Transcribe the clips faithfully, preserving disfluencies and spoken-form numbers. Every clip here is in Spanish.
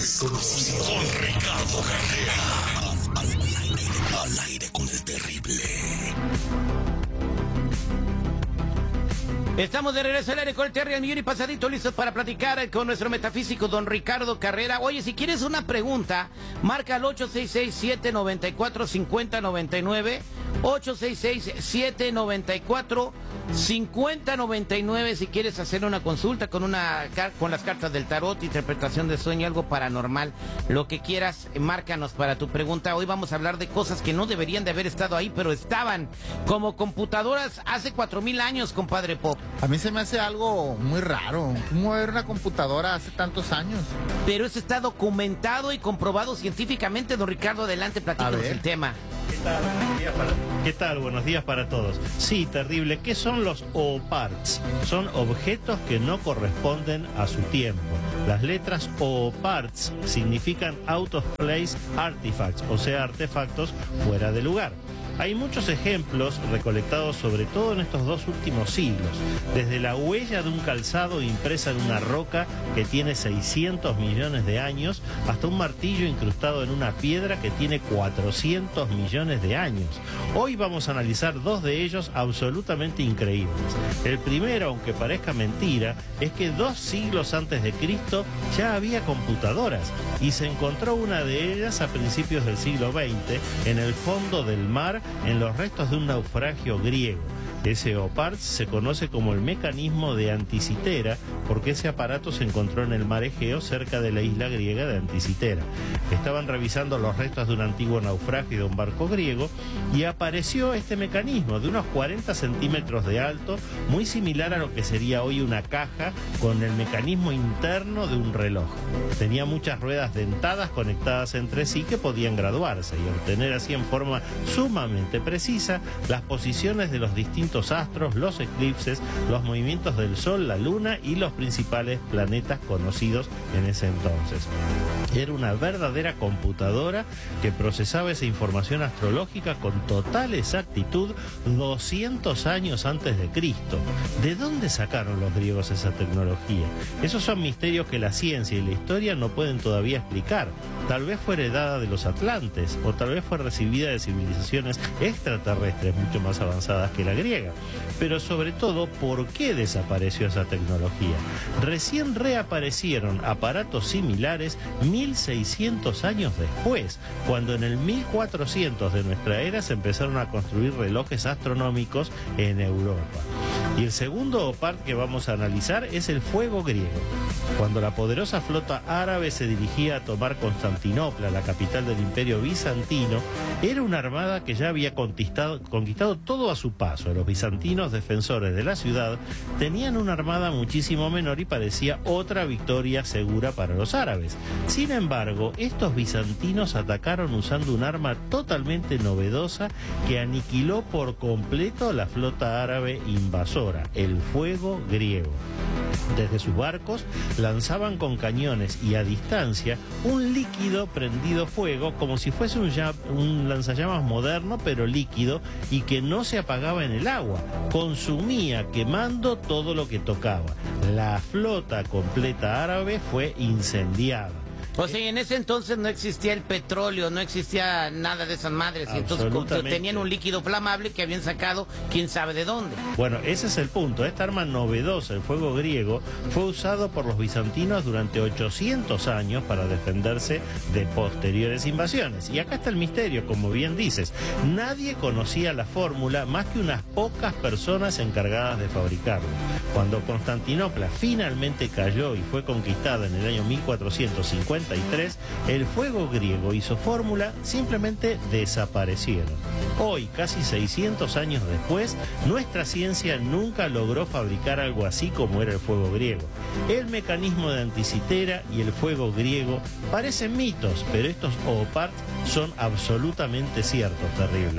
Desconocido. Con Ricardo Carrera. Al, al aire, al aire con el terrible. Estamos de regreso al aire con el Terry al millón y pasadito, listos para platicar con nuestro metafísico don Ricardo Carrera. Oye, si quieres una pregunta, marca al ocho seis seis, siete nueve cuatro, cinco cero nueve nueve, ocho seis seis, siete nueve cuatro, cinco cero nueve nueve si quieres hacer una consulta con una con las cartas del tarot, interpretación de sueño, algo paranormal, lo que quieras, márcanos para tu pregunta. Hoy vamos a hablar de cosas que no deberían de haber estado ahí, pero estaban, como computadoras hace cuatro mil años, compadre Pop. A mí se me hace algo muy raro. ¿Cómo ver una computadora hace tantos años? Pero eso está documentado y comprobado científicamente, don Ricardo. Adelante, platícanos el tema. ¿Qué tal? Buenos días para... ¿Qué tal? Buenos días para todos. Sí, terrible. ¿Qué son los O PARTS? Son objetos que no corresponden a su tiempo. Las letras O PARTS significan Out of Place Artifacts, o sea, artefactos fuera de lugar. Hay muchos ejemplos recolectados sobre todo en estos dos últimos siglos, desde la huella de un calzado impresa en una roca que tiene seiscientos millones de años hasta un martillo incrustado en una piedra que tiene cuatrocientos millones de años. Hoy vamos a analizar dos de ellos absolutamente increíbles. El primero, aunque parezca mentira, es que dos siglos antes de Cristo ya había computadoras y se encontró una de ellas a principios del siglo veinte en el fondo del mar, en los restos de un naufragio griego. Ese O PARTS se conoce como el mecanismo de Anticitera porque ese aparato se encontró en el mar Egeo cerca de la isla griega de Anticitera. Estaban revisando los restos de un antiguo naufragio de un barco griego y apareció este mecanismo de unos cuarenta centímetros de alto, muy similar a lo que sería hoy una caja con el mecanismo interno de un reloj. Tenía muchas ruedas dentadas conectadas entre sí que podían graduarse y obtener así en forma sumamente precisa las posiciones de los distintos astros, los eclipses, los movimientos del Sol, la Luna y los principales planetas conocidos en ese entonces. Era una verdadera computadora que procesaba esa información astrológica con total exactitud doscientos años antes de Cristo. ¿De dónde sacaron los griegos esa tecnología? Esos son misterios que la ciencia y la historia no pueden todavía explicar. Tal vez fue heredada de los atlantes o tal vez fue recibida de civilizaciones extraterrestres mucho más avanzadas que la griega. Pero sobre todo, ¿por qué desapareció esa tecnología? Recién reaparecieron aparatos similares mil seiscientos años después, cuando en el mil cuatrocientos de nuestra era se empezaron a construir relojes astronómicos en Europa. Y el segundo O PART que vamos a analizar es el fuego griego. Cuando la poderosa flota árabe se dirigía a tomar Constantinopla, la capital del Imperio Bizantino, era una armada que ya había conquistado, conquistado todo a su paso. Los bizantinos, defensores de la ciudad, tenían una armada muchísimo menor y parecía otra victoria segura para los árabes. Sin embargo, estos bizantinos atacaron usando un arma totalmente novedosa que aniquiló por completo la flota árabe invasora, el fuego griego. Desde sus barcos lanzaban con cañones y a distancia un líquido prendido fuego como si fuese un, un lanzallamas moderno pero líquido y que no se apagaba en el agua, consumía quemando todo lo que tocaba. La flota completa árabe fue incendiada. O sea, en ese entonces no existía el petróleo, no existía nada de esas madres, y entonces tenían un líquido flamable que habían sacado quién sabe de dónde. Bueno, ese es el punto. Esta arma novedosa, el fuego griego, fue usado por los bizantinos durante ochocientos años para defenderse de posteriores invasiones. Y acá está el misterio, como bien dices. Nadie conocía la fórmula más que unas pocas personas encargadas de fabricarlo. Cuando Constantinopla finalmente cayó y fue conquistada en el año mil cuatrocientos cincuenta y tres, el fuego griego y su fórmula simplemente desaparecieron. Hoy, casi seiscientos años después, nuestra ciencia nunca logró fabricar algo así como era el fuego griego. El mecanismo de Anticitera y el fuego griego parecen mitos, pero estos O PART son absolutamente ciertos, terrible.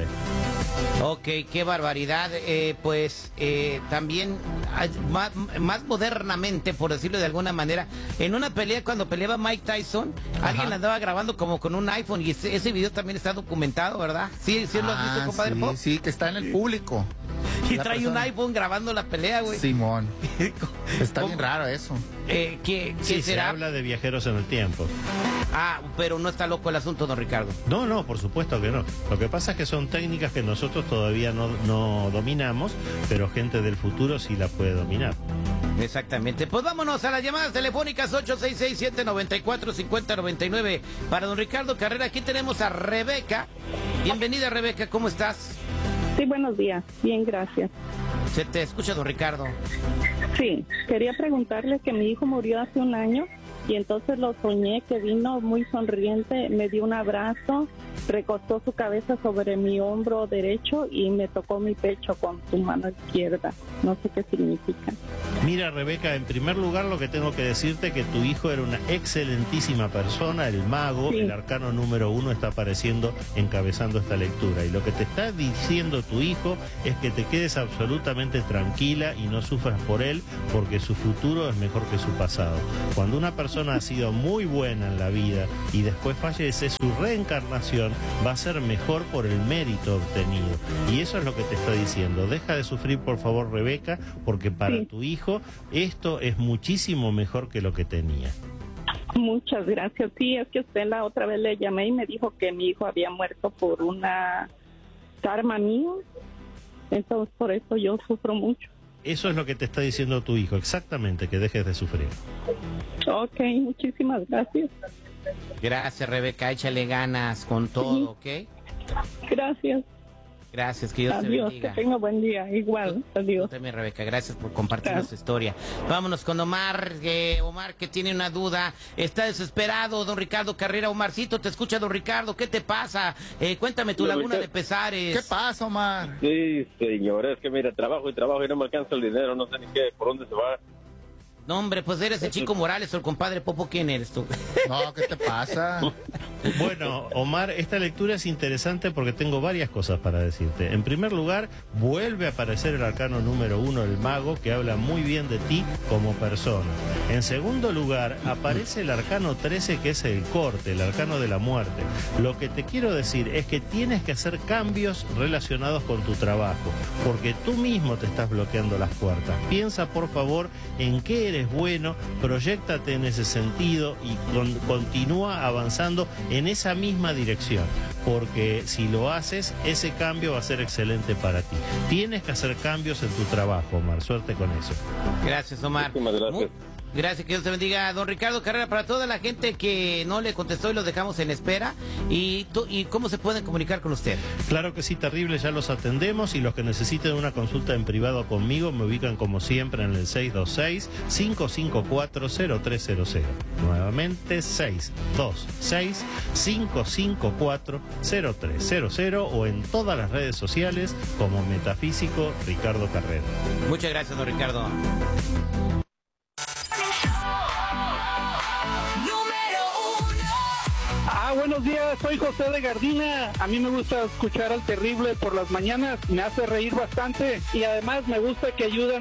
Ok, qué barbaridad. Eh, pues eh, también más, más modernamente, por decirlo de alguna manera, en una pelea cuando peleaba Mike Tyson, Ajá. alguien andaba grabando como con un iPhone y ese, ese video también está documentado, ¿verdad? Sí, sí lo has visto, ah, compadre sí, Pop. Sí, que está en el público. Y la trae persona. un iPhone grabando la pelea, güey. Simón. Está bien raro eso. Eh, ¿qué, qué sí, será? Se habla de viajeros en el tiempo. Ah, pero no está loco el asunto, don Ricardo. No, no, por supuesto que no. Lo que pasa es que son técnicas que nosotros todavía no, no dominamos, pero gente del futuro sí la puede dominar. Exactamente. Pues vámonos a las llamadas telefónicas ocho seis seis, siete nueve cuatro, cinco cero nueve nueve para don Ricardo Carrera. Aquí tenemos a Rebeca. Bienvenida, Rebeca, ¿cómo estás? Sí, buenos días. Bien, gracias. Se te escucha, don Ricardo. Sí, quería preguntarle que mi hijo murió hace un año y entonces lo soñé que vino muy sonriente, me dio un abrazo, recostó su cabeza sobre mi hombro derecho y me tocó mi pecho con su mano izquierda. No sé qué significa. Mira, Rebeca, en primer lugar lo que tengo que decirte es que tu hijo era una excelentísima persona, el mago, Sí. el arcano número uno está apareciendo encabezando esta lectura. Y lo que te está diciendo tu hijo es que te quedes absolutamente tranquila y no sufras por él, porque su futuro es mejor que su pasado. Cuando una persona ha sido muy buena en la vida y después fallece, su reencarnación va a ser mejor por el mérito obtenido. Y eso es lo que te está diciendo. Deja de sufrir, por favor, Rebeca, porque para Sí. tu hijo esto es muchísimo mejor que lo que tenía. Muchas gracias. Sí, es que usted la otra vez le llamé y me dijo que mi hijo había muerto por una karma mío. Entonces, por eso yo sufro mucho. Eso es lo que te está diciendo tu hijo, exactamente, que dejes de sufrir. Ok, muchísimas gracias. Gracias, Rebeca. Échale ganas con todo, ¿ok? Gracias. Gracias, que Dios te Adiós, que bendiga. tenga buen día. Igual, Tú adiós. también, Rebeca, gracias por compartirnos Claro. su historia. Vámonos con Omar, eh, Omar que tiene una duda, está desesperado, don Ricardo Carrera. Omarcito, te escucha don Ricardo, ¿qué te pasa? Eh, cuéntame tu Don laguna Ricardo. de pesares. ¿Qué pasa, Omar? Sí, señor, es que mira, trabajo y trabajo y no me alcanza el dinero, no sé ni qué, por dónde se va. No, hombre, pues eres el Chico Morales o el compadre Popo, ¿quién eres tú? No, ¿qué te pasa? Bueno, Omar, esta lectura es interesante porque tengo varias cosas para decirte. En primer lugar, vuelve a aparecer el arcano número uno, el mago, que habla muy bien de ti como persona. En segundo lugar, aparece el arcano trece, que es el corte, el arcano de la muerte. Lo que te quiero decir es que tienes que hacer cambios relacionados con tu trabajo, porque tú mismo te estás bloqueando las puertas. Piensa, por favor, en qué eres bueno, proyéctate en ese sentido y con- continúa avanzando en esa misma dirección, porque si lo haces, ese cambio va a ser excelente para ti. Tienes que hacer cambios en tu trabajo, Omar. Suerte con eso. Gracias, Omar. Muchísimas gracias. Muy- Gracias, que Dios te bendiga. Don Ricardo Carrera, para toda la gente que no le contestó y los dejamos en espera, ¿y, tú- y cómo se pueden comunicar con usted? Claro que sí, terrible, ya los atendemos, y los que necesiten una consulta en privado conmigo me ubican como siempre en el seis dos seis, cinco cinco cuatro, cero tres cero cero. Nuevamente seis dos seis, cinco cinco cuatro, cero tres cero cero o en todas las redes sociales como Metafísico Ricardo Carrera. Muchas gracias, don Ricardo. Ah, buenos días, soy José de Gardina. A mí me gusta escuchar al Terrible por las mañanas, me hace reír bastante y además me gusta que ayudan